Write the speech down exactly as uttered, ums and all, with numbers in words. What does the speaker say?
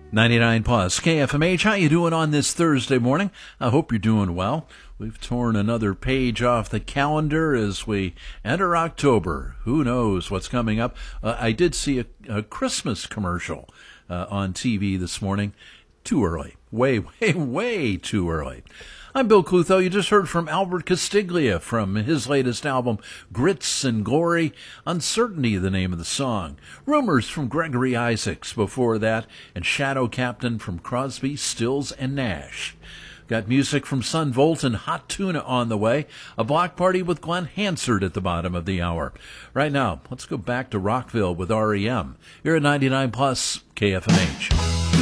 ninety-nine plus K F M H. How you doing on this Thursday morning? I hope you're doing well. We've torn another page off the calendar as we enter October. Who knows what's coming up? Uh, I did see a, a Christmas commercial uh, on T V this morning. Too early. Way, way, way too early. I'm Bill Clutho. You just heard from Albert Castiglia from his latest album, Grits and Glory. Uncertainty, the name of the song. Rumors from Gregory Isaacs before that, and Shadow Captain from Crosby, Stills, and Nash. Got music from Son Volt and Hot Tuna on the way. A block party with Glenn Hansard at the bottom of the hour. Right now, let's go back to Rockville with R E M. Here at ninety-nine plus K F M H.